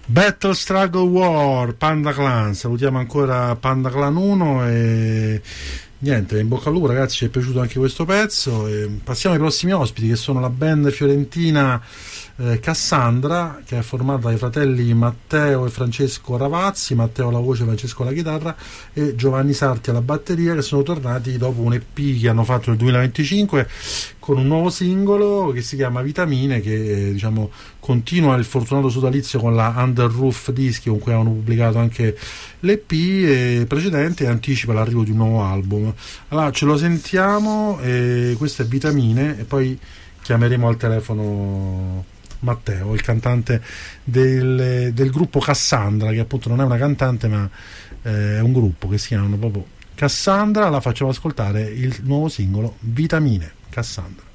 Battle Struggle War, Panda Clan. Salutiamo ancora Panda Clan 1 e niente, in bocca al lupo ragazzi, ci è piaciuto anche questo pezzo. E passiamo ai prossimi ospiti, che sono la band fiorentina Cassandra, che è formata dai fratelli Matteo e Francesco Ravazzi, Matteo alla voce, Francesco alla chitarra e Giovanni Sarti alla batteria, che sono tornati dopo un EP che hanno fatto nel 2025 con un nuovo singolo che si chiama Vitamine, che diciamo continua il fortunato sodalizio con la Under Roof Dischi, con cui hanno pubblicato anche l'EP precedente, e anticipa l'arrivo di un nuovo album. Allora ce lo sentiamo, questo è Vitamine, e poi chiameremo al telefono Matteo, il cantante del gruppo Cassandra, che appunto non è una cantante ma è un gruppo che si chiama proprio Cassandra. La facciamo ascoltare il nuovo singolo Vitamine, Cassandra.